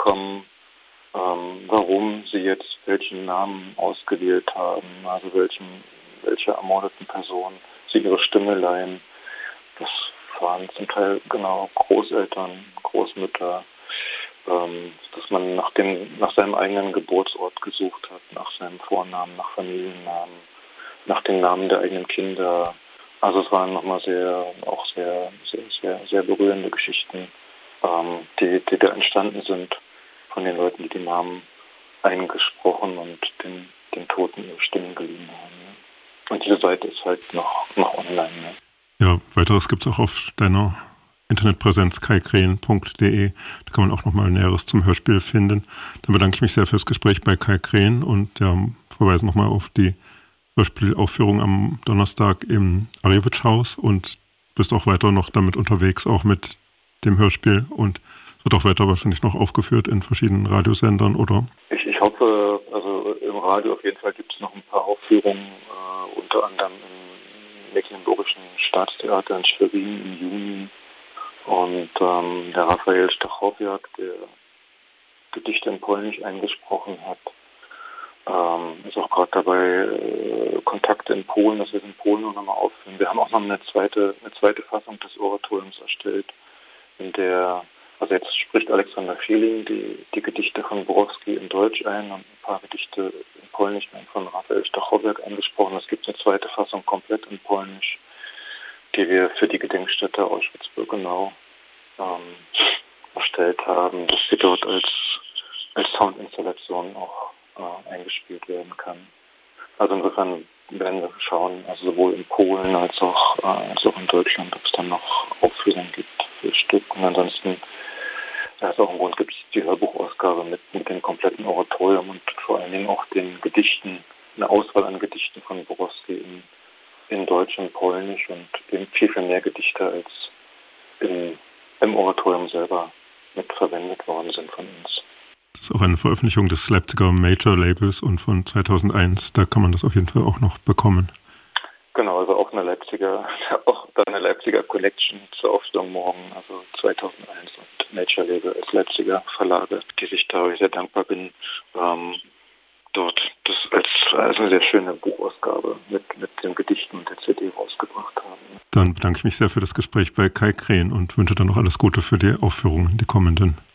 kommen, warum sie jetzt welchen Namen ausgewählt haben, also welche ermordeten Person sie ihre Stimme leihen. Das waren zum Teil genau Großeltern, Großmütter, dass man nach seinem eigenen Geburtsort gesucht hat, nach seinem Vornamen, nach Familiennamen, nach den Namen der eigenen Kinder. Also es waren nochmal sehr berührende Geschichten, die da entstanden sind von den Leuten, die die Namen eingesprochen und den Toten ihre Stimmen geliehen haben. Ne? Und diese Seite ist halt noch online. Ne? Ja, weiteres gibt es auch auf deiner Internetpräsenz kaikrehn.de. Da kann man auch nochmal Näheres zum Hörspiel finden. Dann bedanke ich mich sehr fürs Gespräch bei Kai Krehn und verweise nochmal auf die Hörspielaufführung am Donnerstag im Arewitsch-Haus und bist auch weiter noch damit unterwegs, auch mit dem Hörspiel, und wird auch weiter wahrscheinlich noch aufgeführt in verschiedenen Radiosendern, oder? Ich hoffe, also im Radio auf jeden Fall gibt es noch ein paar Aufführungen, unter anderem im Mecklenburgischen Staatstheater in Schwerin im Juni. Und der Raphael Stachowiak, der Gedichte in Polnisch eingesprochen hat, ist auch gerade dabei, Kontakte in Polen, dass wir es in Polen noch mal aufführen. Wir haben auch noch eine zweite Fassung des Oratoriums erstellt, in der, also jetzt spricht Alexander Fehling die Gedichte von Borowski in Deutsch ein und ein paar Gedichte in Polnisch von Raphael Stachowiak eingesprochen. Es gibt eine zweite Fassung komplett in Polnisch, die wir für die Gedenkstätte Auschwitz-Birkenau erstellt haben, dass sie dort als Soundinstallation auch eingespielt werden kann. Also insofern werden wir schauen, also sowohl in Polen als auch in Deutschland, ob es dann noch Aufführungen gibt für Stück. Und ansonsten, aus auch im Grund gibt es die Hörbuchausgabe mit dem kompletten Oratorium und vor allen Dingen auch den Gedichten, eine Auswahl an Gedichten von Borowski in Deutsch und Polnisch und eben viel mehr Gedichte als im Oratorium selber mit verwendet worden sind von uns. Das ist auch eine Veröffentlichung des Leipziger Major Labels und von 2001, da kann man das auf jeden Fall auch noch bekommen. Genau, also auch eine Leipziger Collection zur Aufführung morgen, also 2001 und Major Label als Leipziger Verlage, die sich da sehr dankbar bin, dort das als eine sehr schöne Buchausgabe mit den Gedichten und der CD rausgebracht haben. Dann bedanke ich mich sehr für das Gespräch bei Kai Krehn und wünsche dann noch alles Gute für die Aufführungen, die kommenden.